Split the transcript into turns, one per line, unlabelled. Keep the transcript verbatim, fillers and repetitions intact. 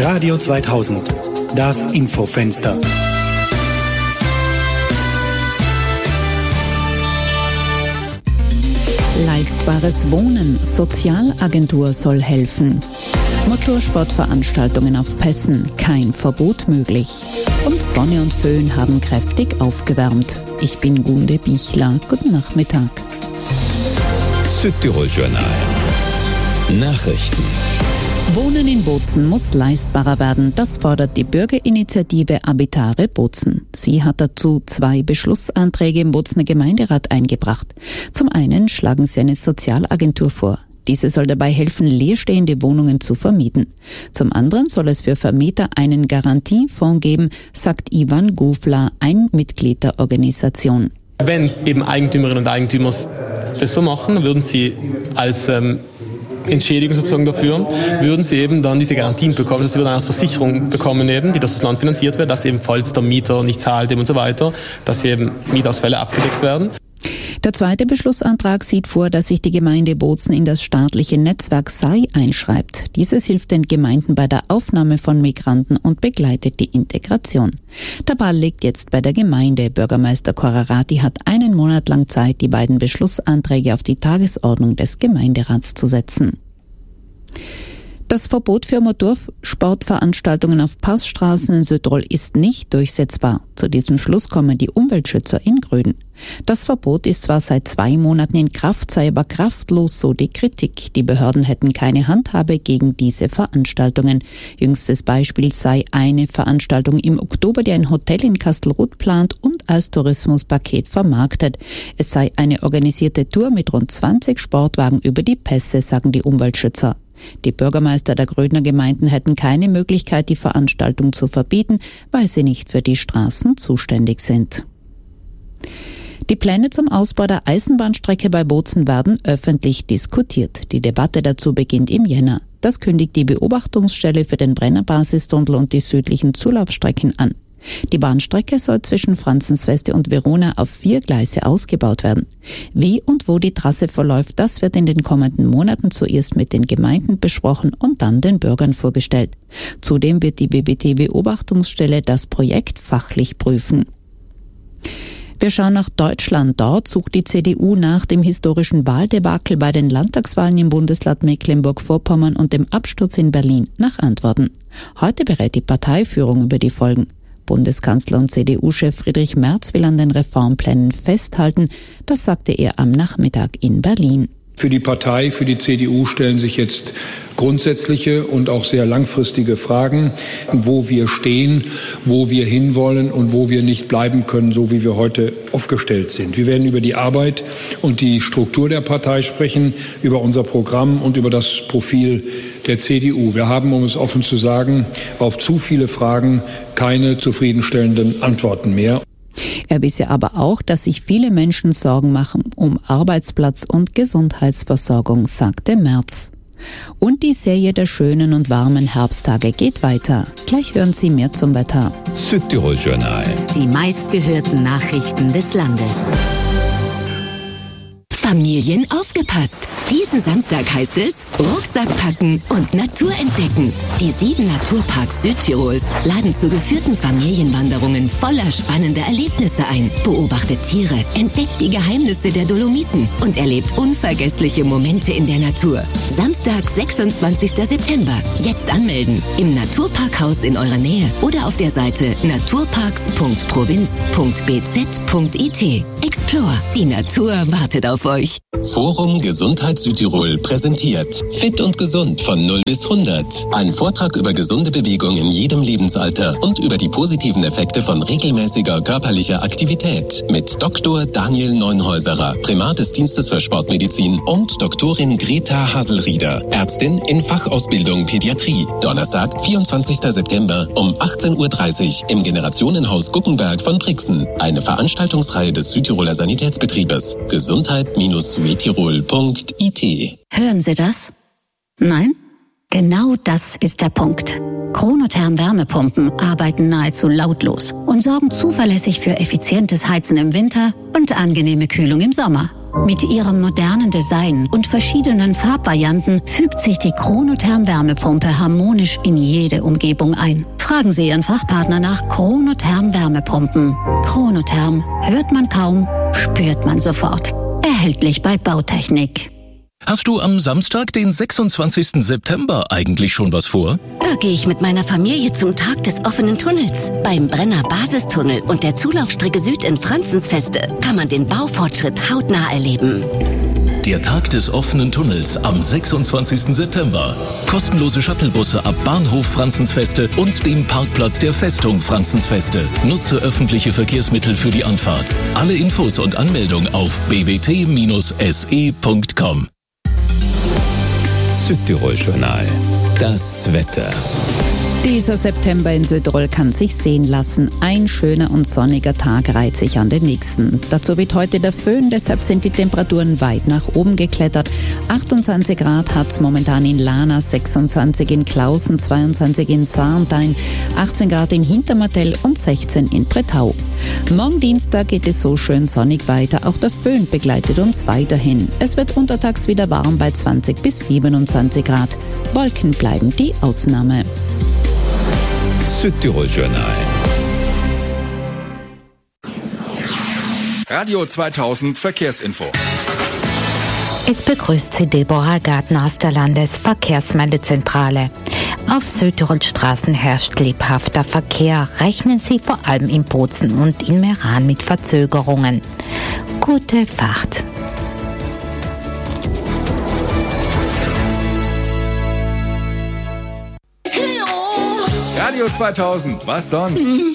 Radio zweitausend, das Infofenster.
Leistbares Wohnen. Sozialagentur soll helfen. Motorsportveranstaltungen auf Pässen. Kein Verbot möglich. Und Sonne und Föhn haben kräftig aufgewärmt. Ich bin Gunde Bichler. Guten Nachmittag.
Südtirol Journal. Nachrichten.
Wohnen in Bozen muss leistbarer werden. Das fordert die Bürgerinitiative Abitare Bozen. Sie hat dazu zwei Beschlussanträge im Bozener Gemeinderat eingebracht. Zum einen schlagen sie eine Sozialagentur vor. Diese soll dabei helfen, leerstehende Wohnungen zu vermieten. Zum anderen soll es für Vermieter einen Garantiefonds geben, sagt Ivan Gufler, ein Mitglied der Organisation.
Wenn eben Eigentümerinnen und Eigentümer das so machen, würden sie als ähm, Entschädigung sozusagen dafür, würden sie eben dann diese Garantien bekommen, also sie würden eine Versicherung bekommen eben, die durch das Land finanziert wird, dass eben, falls der Mieter nicht zahlt eben und so weiter, dass eben Mietausfälle abgedeckt werden.
Der zweite Beschlussantrag sieht vor, dass sich die Gemeinde Bozen in das staatliche Netzwerk S A I einschreibt. Dieses hilft den Gemeinden bei der Aufnahme von Migranten und begleitet die Integration. Der Ball liegt jetzt bei der Gemeinde. Bürgermeister Korarati hat einen Monat lang Zeit, die beiden Beschlussanträge auf die Tagesordnung des Gemeinderats zu setzen. Das Verbot für Motorsportveranstaltungen auf Passstraßen in Südtirol ist nicht durchsetzbar. Zu diesem Schluss kommen die Umweltschützer in Gröden. Das Verbot ist zwar seit zwei Monaten in Kraft, sei aber kraftlos, so die Kritik. Die Behörden hätten keine Handhabe gegen diese Veranstaltungen. Jüngstes Beispiel sei eine Veranstaltung im Oktober, die ein Hotel in Kastelruth plant und als Tourismuspaket vermarktet. Es sei eine organisierte Tour mit rund zwanzig Sportwagen über die Pässe, sagen die Umweltschützer. Die Bürgermeister der Grödner Gemeinden hätten keine Möglichkeit, die Veranstaltung zu verbieten, weil sie nicht für die Straßen zuständig sind. Die Pläne zum Ausbau der Eisenbahnstrecke bei Bozen werden öffentlich diskutiert. Die Debatte dazu beginnt im Jänner. Das kündigt die Beobachtungsstelle für den Brennerbasistunnel und die südlichen Zulaufstrecken an. Die Bahnstrecke soll zwischen Franzensweste und Verona auf vier Gleise ausgebaut werden. Wie und wo die Trasse verläuft, das wird in den kommenden Monaten zuerst mit den Gemeinden besprochen und dann den Bürgern vorgestellt. Zudem wird die B B T-Beobachtungsstelle das Projekt fachlich prüfen. Wir schauen nach Deutschland. Dort sucht die C D U nach dem historischen Wahldebakel bei den Landtagswahlen im Bundesland Mecklenburg-Vorpommern und dem Absturz in Berlin nach Antworten. Heute berät die Parteiführung über die Folgen. Bundeskanzler und C D U-Chef Friedrich Merz will an den Reformplänen festhalten. Das sagte er am Nachmittag in Berlin.
Für die Partei, für die C D U stellen sich jetzt grundsätzliche und auch sehr langfristige Fragen, wo wir stehen, wo wir hinwollen und wo wir nicht bleiben können, so wie wir heute aufgestellt sind. Wir werden über die Arbeit und die Struktur der Partei sprechen, über unser Programm und über das Profil der C D U. Wir haben, um es offen zu sagen, auf zu viele Fragen keine zufriedenstellenden Antworten mehr.
Er wisse aber auch, dass sich viele Menschen Sorgen machen um Arbeitsplatz und Gesundheitsversorgung, sagte Merz. Und die Serie der schönen und warmen Herbsttage geht weiter. Gleich hören Sie mehr zum Wetter.
Südtirol Journal.
Die meistgehörten Nachrichten des Landes. Familien aufgepasst! Diesen Samstag heißt es Rucksack packen und Natur entdecken. Die sieben Naturparks Südtirols laden zu geführten Familienwanderungen voller spannender Erlebnisse ein. Beobachtet Tiere, entdeckt die Geheimnisse der Dolomiten und erlebt unvergessliche Momente in der Natur. Samstag, sechsundzwanzigster September. Jetzt anmelden. Im Naturparkhaus in eurer Nähe oder auf der Seite naturparks punkt provinz punkt b z punkt i t. Explore. Die Natur wartet auf euch.
Forum Gesundheit Südtirol präsentiert Fit und Gesund von null bis hundert. Ein Vortrag über gesunde Bewegung in jedem Lebensalter und über die positiven Effekte von regelmäßiger körperlicher Aktivität mit Doktor Daniel Neunhäuserer, Primat des Dienstes für Sportmedizin und Doktorin Greta Haselrieder, Ärztin in Fachausbildung Pädiatrie. Donnerstag, vierundzwanzigster September um achtzehn Uhr dreißig im Generationenhaus Guckenberg von Brixen. Eine Veranstaltungsreihe des Südtiroler Sanitätsbetriebes. Gesundheit südtirol punkt i t.
Hören Sie das? Nein? Genau das ist der Punkt. Chronotherm Wärmepumpen arbeiten nahezu lautlos und sorgen zuverlässig für effizientes Heizen im Winter und angenehme Kühlung im Sommer. Mit ihrem modernen Design und verschiedenen Farbvarianten fügt sich die Chronotherm Wärmepumpe harmonisch in jede Umgebung ein. Fragen Sie Ihren Fachpartner nach Chronotherm Wärmepumpen. Chronotherm hört man kaum, spürt man sofort. Erhältlich bei Bautechnik.
Hast du am Samstag, den sechsundzwanzigsten September, eigentlich schon was vor?
Da gehe ich mit meiner Familie zum Tag des offenen Tunnels. Beim Brenner Basistunnel und der Zulaufstrecke Süd in Franzensfeste kann man den Baufortschritt hautnah erleben.
Der Tag des offenen Tunnels am sechsundzwanzigsten September. Kostenlose Shuttlebusse ab Bahnhof Franzensfeste und dem Parkplatz der Festung Franzensfeste. Nutze öffentliche Verkehrsmittel für die Anfahrt. Alle Infos und Anmeldung auf b b t Bindestrich s e punkt com.
Südtirol Journal. Das Wetter.
Dieser September in Südtirol kann sich sehen lassen. Ein schöner und sonniger Tag reiht sich an den nächsten. Dazu weht heute der Föhn, deshalb sind die Temperaturen weit nach oben geklettert. achtundzwanzig Grad hat es momentan in Lana, sechsundzwanzig in Klausen, zweiundzwanzig in Sarntein, achtzehn Grad in Hintermartell und sechzehn in Bretau. Morgen Dienstag geht es so schön sonnig weiter. Auch der Föhn begleitet uns weiterhin. Es wird untertags wieder warm bei zwanzig bis siebenundzwanzig Grad. Wolken bleiben die Ausnahme.
Südtirol Journal.
Radio zweitausend Verkehrsinfo.
Es begrüßt Sie Deborah Gartner aus der Landesverkehrsmeldezentrale. Auf Südtirols Straßen herrscht lebhafter Verkehr. Rechnen Sie vor allem in Bozen und in Meran mit Verzögerungen. Gute Fahrt.
Radio zweitausend, was sonst?